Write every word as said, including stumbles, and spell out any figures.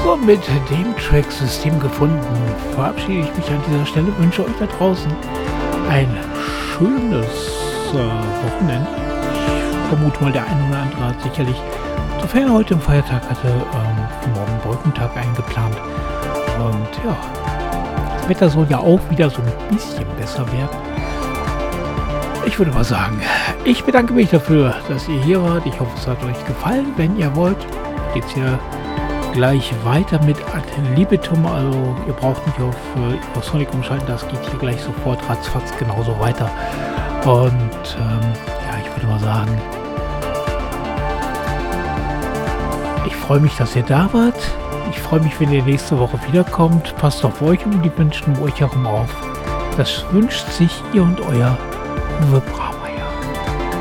So, mit dem Track-System gefunden verabschiede ich mich an dieser Stelle, wünsche euch da draußen ein schönes äh, Wochenende. Ich vermute mal, der eine oder andere hat sicherlich, sofern er heute einen Feiertag hatte, ähm, für morgen Brückentag eingeplant. Und ja, das Wetter soll ja auch wieder so ein bisschen besser werden. Ich würde mal sagen, ich bedanke mich dafür, dass ihr hier wart. Ich hoffe, es hat euch gefallen. Wenn ihr wollt, geht's hier gleich weiter mit Ad Libitum. Also ihr braucht nicht auf äh, Sonic umschalten, das geht hier gleich sofort ratzfatz genauso weiter. Und ähm, ja, ich würde mal sagen, ich freue mich, dass ihr da wart. Ich freue mich, wenn ihr nächste Woche wiederkommt. Passt auf euch und die Menschen um euch herum auf. Das wünscht sich ihr und euer Uwe Braun.